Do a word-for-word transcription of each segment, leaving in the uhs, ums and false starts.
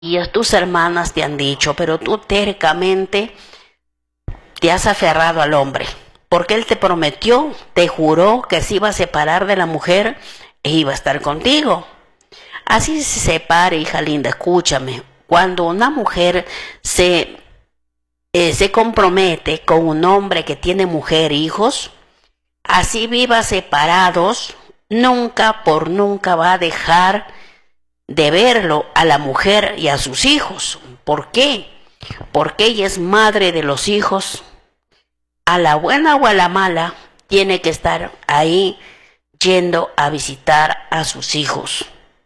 y tus hermanas te han dicho, pero tú tercamente te has aferrado al hombre, porque él te prometió, te juró que se iba a separar de la mujer e iba a estar contigo. Así se separe, hija linda, escúchame. Cuando una mujer se, eh, se compromete con un hombre que tiene mujer e hijos, así viva separados, nunca por nunca va a dejar de verlo a la mujer y a sus hijos. ¿Por qué? Porque ella es madre de los hijos. A la buena o a la mala, tiene que estar ahí yendo a visitar a sus hijos.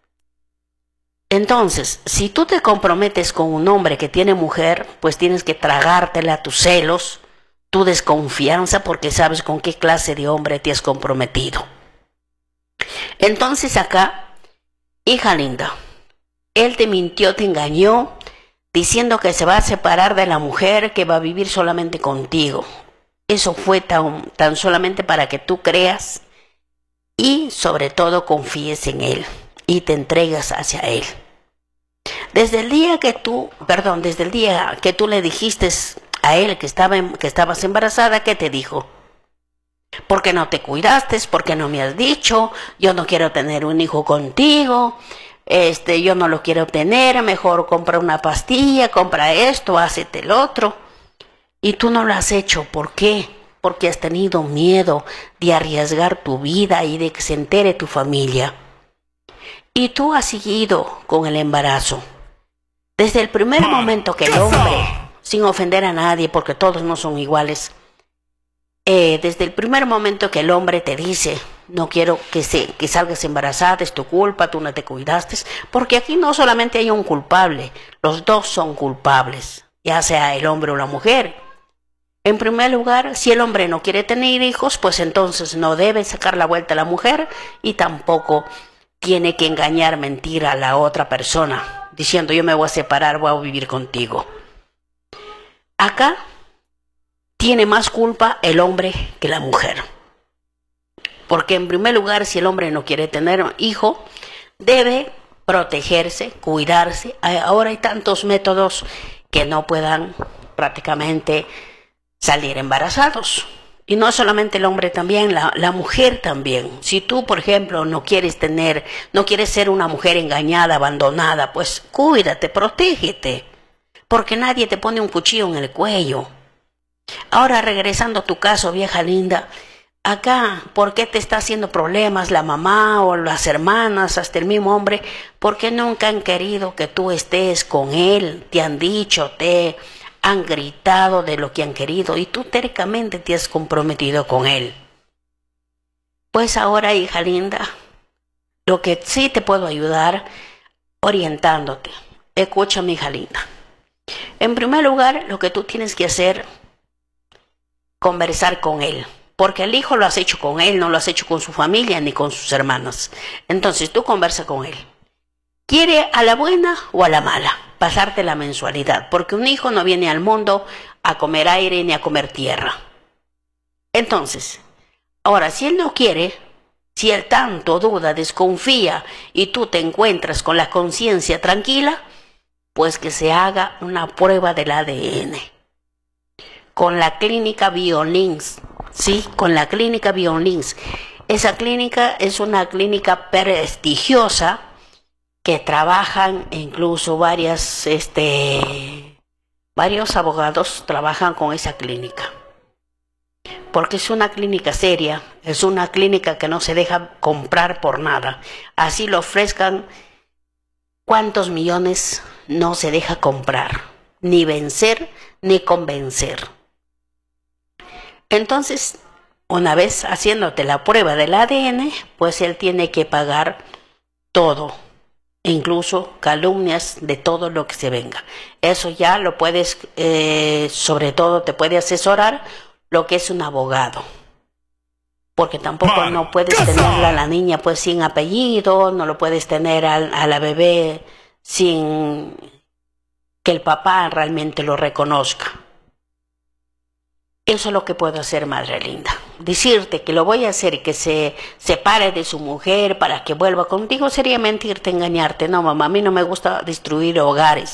Entonces, si tú te comprometes con un hombre que tiene mujer, pues tienes que tragártela tus celos, tu desconfianza, porque sabes con qué clase de hombre te has comprometido. Entonces acá, hija linda, él te mintió, te engañó, diciendo que se va a separar de la mujer, que va a vivir solamente contigo. Eso fue tan, tan solamente para que tú creas y sobre todo confíes en él y te entregas hacia él. Desde el día que tú, perdón, desde el día que tú le dijiste a él que, estaba, que estabas embarazada, ¿qué te dijo? ¿Por qué no te cuidaste? ¿Por qué no me has dicho? Yo no quiero tener un hijo contigo. Este, yo no lo quiero tener. Mejor compra una pastilla, compra esto, hácete el otro. Y tú no lo has hecho. ¿Por qué? Porque has tenido miedo de arriesgar tu vida y de que se entere tu familia. Y tú has seguido con el embarazo. Desde el primer momento que el hombre, sin ofender a nadie, porque todos no son iguales, eh, desde el primer momento que el hombre te dice, no quiero que, se, que salgas embarazada, es tu culpa, tú no te cuidaste, porque aquí no solamente hay un culpable, los dos son culpables, ya sea el hombre o la mujer. En primer lugar, si el hombre no quiere tener hijos, pues entonces no debe sacar la vuelta a la mujer y tampoco tiene que engañar, mentir a la otra persona, diciendo yo me voy a separar, voy a vivir contigo. Acá tiene más culpa el hombre que la mujer. Porque en primer lugar, si el hombre no quiere tener hijo, debe protegerse, cuidarse. Ahora hay tantos métodos que no puedan prácticamente salir embarazados. Y no solamente el hombre, también la, la mujer también. Si tú, por ejemplo, no quieres tener, no quieres ser una mujer engañada, abandonada, pues cuídate, protégete, porque nadie te pone un cuchillo en el cuello. Ahora, regresando a tu caso, vieja linda, acá, ¿por qué te está haciendo problemas la mamá o las hermanas, hasta el mismo hombre? Porque nunca han querido que tú estés con él, te han dicho, te han gritado de lo que han querido y tú tercamente te has comprometido con él. Pues ahora, hija linda, lo que sí te puedo ayudar orientándote. Escúchame, hija linda. En primer lugar, lo que tú tienes que hacer, conversar con él. Porque el hijo lo has hecho con él, no lo has hecho con su familia ni con sus hermanas. Entonces tú conversa con él. ¿Quiere a la buena o a la mala pasarte la mensualidad? Porque un hijo no viene al mundo a comer aire ni a comer tierra. Entonces, ahora, si él no quiere, si él tanto duda, desconfía y tú te encuentras con la conciencia tranquila, pues que se haga una prueba del A D N. Con la clínica BioLinks, sí, con la clínica BioLinks. Esa clínica es una clínica prestigiosa que trabajan incluso varias, este, varios abogados trabajan con esa clínica. Porque es una clínica seria, es una clínica que no se deja comprar por nada. Así lo ofrezcan, ¿cuántos millones no se deja comprar? Ni vencer, ni convencer. Entonces, una vez haciéndote la prueba del A D N, pues él tiene que pagar todo. Incluso calumnias de todo lo que se venga. Eso ya lo puedes, eh, sobre todo te puede asesorar lo que es un abogado. Porque tampoco no puedes tenerla a la niña pues sin apellido, no lo puedes tener a, a la bebé sin que el papá realmente lo reconozca. Eso es lo que puedo hacer, madre linda. decirte que lo voy a hacer y que se separe de su mujer para que vuelva contigo sería mentirte, engañarte. No, mamá, a mí no me gusta destruir hogares.